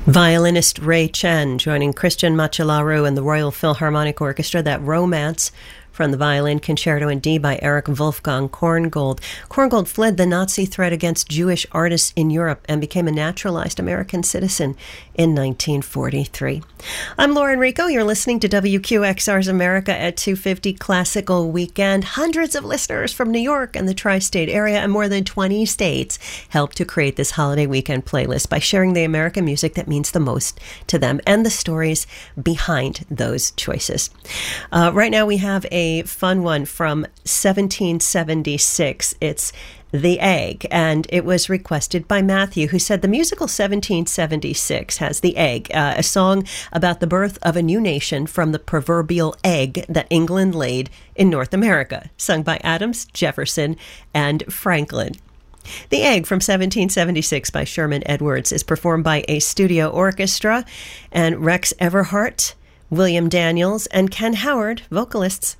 Violinist Ray Chen joining Christian Macellaro and the Royal Philharmonic Orchestra, that Romance from the Violin Concerto in D by Eric Wolfgang Korngold. Korngold fled the Nazi threat against Jewish artists in Europe and became a naturalized American citizen in 1943. I'm Lauren Rico. You're listening to WQXR's America at 250 Classical Weekend. Hundreds of listeners from New York and the tri-state area and more than 20 states helped to create this holiday weekend playlist by sharing the American music that means the most to them and the stories behind those choices. Right now we have a fun one from 1776. It's The Egg, and it was requested by Matthew, who said the musical 1776 has The Egg, a song about the birth of a new nation from the proverbial egg that England laid in North America, sung by Adams, Jefferson, and Franklin. The Egg from 1776 by Sherman Edwards is performed by a studio orchestra, and Rex Everhart, William Daniels, and Ken Howard, vocalists,